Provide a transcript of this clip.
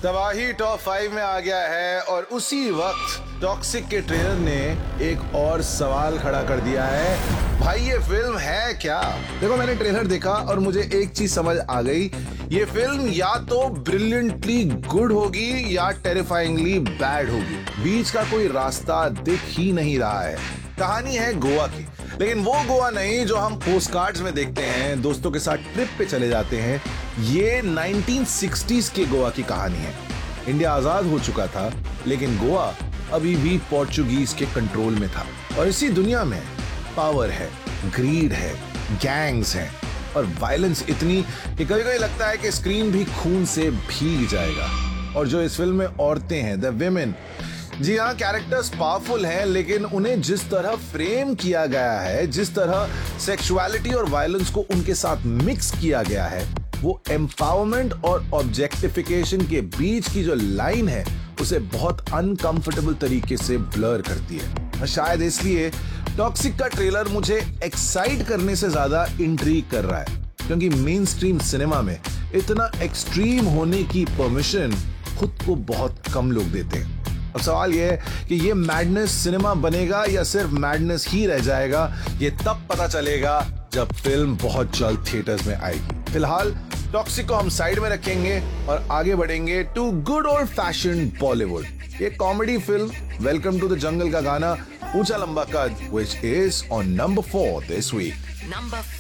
तबाही टॉप 5 में आ गया है और उसी वक्त टॉक्सिक के ट्रेलर ने एक और सवाल खड़ा कर दिया है। भाई ये फिल्म है क्या? देखो मैंने ट्रेलर देखा और मुझे एक चीज समझ आ गई, ये फिल्म या तो ब्रिलियंटली गुड होगी या टेरिफाइंगली बैड होगी। बीच का कोई रास्ता दिख ही नहीं रहा है। कहानी है गोवा की, लेकिन वो गोवा नहीं जो हम पोस्टकार्ड्स में देखते हैं, दोस्तों के साथ ट्रिप पे चले जाते हैं। ये 1960s के गोवा की कहानी है। इंडिया आजाद हो चुका था, लेकिन गोवा अभी भी पोर्चुगीज के कंट्रोल में था। और इसी दुनिया में पावर है, ग्रीड है, गैंग्स हैं और वायलेंस इतनी कि कभी कभी लगता है कि स्क्रीन भी खून से भीग जाएगा। और जो इस फिल्म में औरतें हैं, द विमेन, जी हाँ, कैरेक्टर्स पावरफुल हैं, लेकिन उन्हें जिस तरह फ्रेम किया गया है, जिस तरह सेक्सुअलिटी और वायलेंस को उनके साथ मिक्स किया गया है, वो एम्पावरमेंट और ऑब्जेक्टिफिकेशन के बीच की जो लाइन है उसे बहुत अनकंफर्टेबल तरीके से ब्लर करती है। शायद इसलिए टॉक्सिक का ट्रेलर मुझे एक्साइट करने से ज्यादा इंट्रीग कर रहा है, क्योंकि मेन स्ट्रीम सिनेमा में इतना एक्सट्रीम होने की परमिशन खुद को बहुत कम लोग देते हैं। अब सवाल यह है कि ये मैडनेस सिनेमा बनेगा या सिर्फ मैडनेस ही रह जाएगा। ये तब पता चलेगा जब फिल्म बहुत जल्द थिएटर्स में आएगी। फिलहाल टॉक्सिक को हम साइड में रखेंगे और आगे बढ़ेंगे to good old fashion Bollywood. ये comedy film welcome to the jungle का गाना ऊंचा लंबा कद, which is on number 4 this week. Number 4.